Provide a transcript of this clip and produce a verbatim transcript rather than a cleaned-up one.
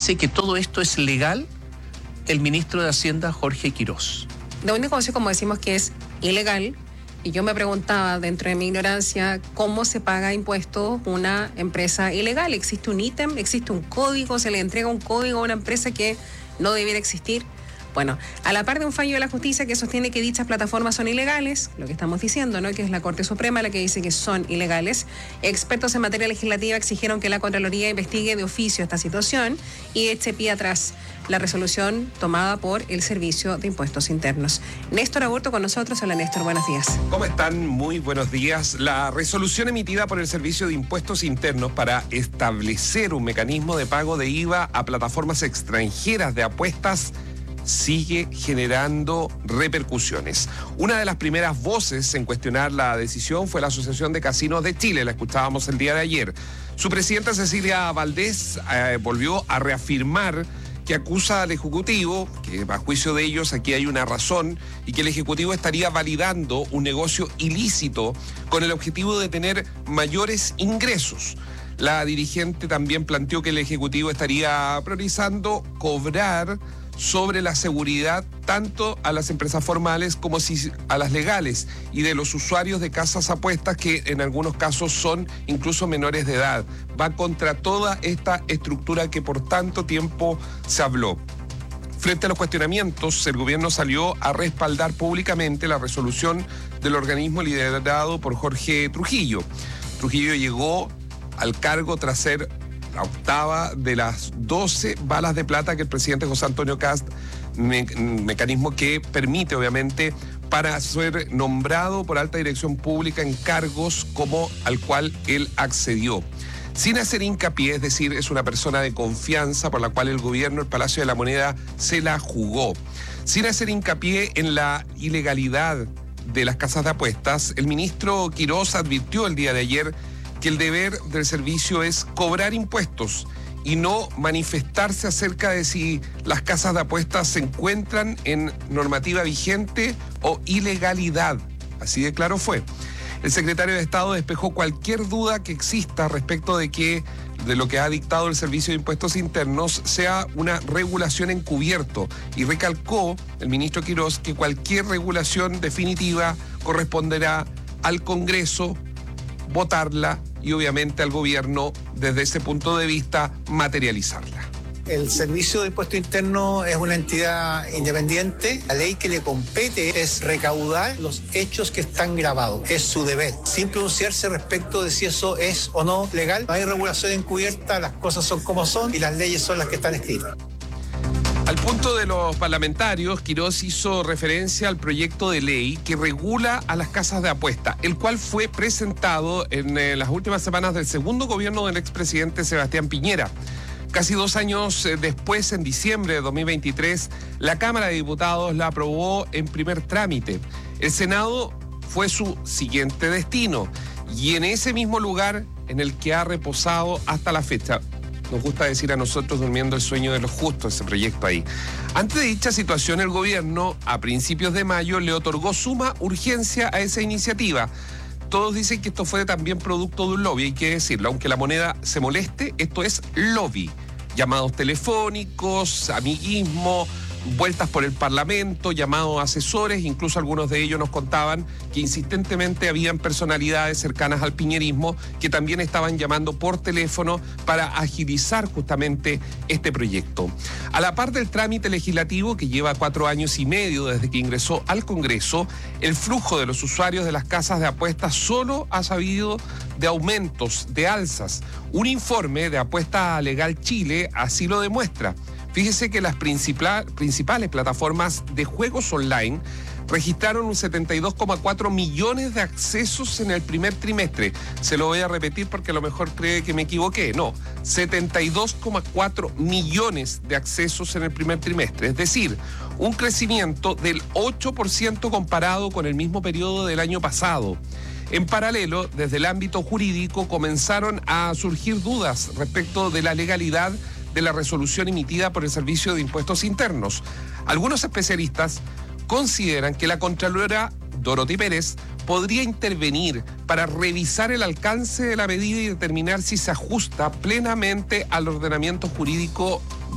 dice que todo esto es legal el ministro de Hacienda, Jorge Quirós. De un negocio, como decimos, que es ilegal, y yo me preguntaba, dentro de mi ignorancia, cómo se paga impuestos una empresa ilegal. ¿Existe un ítem? ¿Existe un código? ¿Se le entrega un código a una empresa que no debiera existir? Bueno, a la par de un fallo de la justicia que sostiene que dichas plataformas son ilegales, lo que estamos diciendo, ¿no?, que es la Corte Suprema la que dice que son ilegales, expertos en materia legislativa exigieron que la Contraloría investigue de oficio esta situación y eche pie atrás la resolución tomada por el Servicio de Impuestos Internos. Néstor Aburto con nosotros. Hola, Néstor, buenos días. ¿Cómo están? Muy buenos días. La resolución emitida por el Servicio de Impuestos Internos para establecer un mecanismo de pago de I V A a plataformas extranjeras de apuestas sigue generando repercusiones. Una de las primeras voces en cuestionar la decisión fue la Asociación de Casinos de Chile, la escuchábamos el día de ayer. Su presidenta Cecilia Valdés eh, volvió a reafirmar que acusa al Ejecutivo, que a juicio de ellos aquí hay una razón, y que el Ejecutivo estaría validando un negocio ilícito con el objetivo de tener mayores ingresos. La dirigente también planteó que el Ejecutivo estaría priorizando cobrar sobre la seguridad tanto a las empresas formales como si a las legales y de los usuarios de casas apuestas que en algunos casos son incluso menores de edad. Va contra toda esta estructura que por tanto tiempo se habló. Frente a los cuestionamientos, el gobierno salió a respaldar públicamente la resolución del organismo liderado por Jorge Trujillo. Trujillo llegó al cargo tras ser la octava de las doce balas de plata que el presidente José Antonio Kast, me, mecanismo que permite obviamente para ser nombrado por alta dirección pública en cargos como al cual él accedió. Sin hacer hincapié, es decir, es una persona de confianza por la cual el gobierno, el Palacio de la Moneda, se la jugó. Sin hacer hincapié en la ilegalidad de las casas de apuestas, el ministro Quirós advirtió el día de ayer que el deber del servicio es cobrar impuestos y no manifestarse acerca de si las casas de apuestas se encuentran en normativa vigente o ilegalidad. Así de claro fue. El secretario de Estado despejó cualquier duda que exista respecto de que de lo que ha dictado el Servicio de Impuestos Internos sea una regulación encubierto y recalcó el ministro Quirós que cualquier regulación definitiva corresponderá al Congreso votarla y obviamente al gobierno desde ese punto de vista materializarla. El Servicio de Impuesto Interno es una entidad independiente. La ley que le compete es recaudar los hechos que están grabados. Es su deber, sin pronunciarse respecto de si eso es o no legal. No hay regulación encubierta, las cosas son como son y las leyes son las que están escritas. Al punto de los parlamentarios, Quirós hizo referencia al proyecto de ley que regula a las casas de apuesta, el cual fue presentado en eh, las últimas semanas del segundo gobierno del expresidente Sebastián Piñera. Casi dos años eh, después, en diciembre de dos mil veintitrés, la Cámara de Diputados la aprobó en primer trámite. El Senado fue su siguiente destino y en ese mismo lugar en el que ha reposado hasta la fecha. Nos gusta decir a nosotros durmiendo el sueño de los justos ese proyecto ahí. Ante dicha situación, el gobierno, a principios de mayo, le otorgó suma urgencia a esa iniciativa. Todos dicen que esto fue también producto de un lobby, hay que decirlo. Aunque la moneda se moleste, esto es lobby. Llamados telefónicos, amiguismo, vueltas por el Parlamento, llamados asesores, incluso algunos de ellos nos contaban que insistentemente habían personalidades cercanas al piñerismo que también estaban llamando por teléfono para agilizar justamente este proyecto. A la par del trámite legislativo que lleva cuatro años y medio desde que ingresó al Congreso, el flujo de los usuarios de las casas de apuestas solo ha sabido de aumentos, de alzas. Un informe de Apuesta Legal Chile así lo demuestra. Fíjese que las principal, principales plataformas de juegos online registraron un setenta y dos coma cuatro millones de accesos en el primer trimestre. Se lo voy a repetir porque a lo mejor cree que me equivoqué. No, setenta y dos coma cuatro millones de accesos en el primer trimestre. Es decir, un crecimiento del ocho por ciento comparado con el mismo periodo del año pasado. En paralelo, desde el ámbito jurídico comenzaron a surgir dudas respecto de la legalidad de la resolución emitida por el Servicio de Impuestos Internos. Algunos especialistas consideran que la Contralora Dorothy Pérez podría intervenir para revisar el alcance de la medida y determinar si se ajusta plenamente al ordenamiento jurídico